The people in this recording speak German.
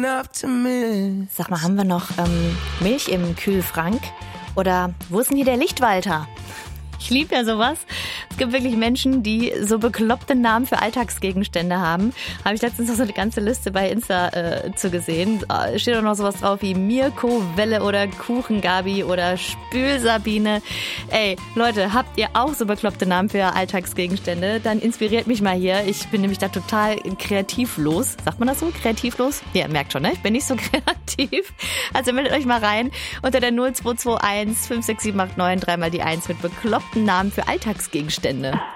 Sag mal, haben wir noch Milch im Kühlschrank? Oder wo ist denn hier der Lichtwalter? Ich liebe ja sowas. Es gibt wirklich Menschen, die so bekloppte Namen für Alltagsgegenstände haben. Habe ich letztens noch so eine ganze Liste bei Insta zu gesehen. Steht auch noch sowas drauf wie Mirko Welle oder Kuchengabi oder Spülsabine. Ey, Leute, habt ihr auch so bekloppte Namen für Alltagsgegenstände? Dann inspiriert mich mal hier. Ich bin nämlich da total kreativlos. Sagt man das so? Kreativlos? Ja, merkt schon, ne? Ich bin nicht so kreativ. Also meldet euch mal rein unter der 0221 56789 3 mal die 1 mit bekloppten Namen für Alltagsgegenstände.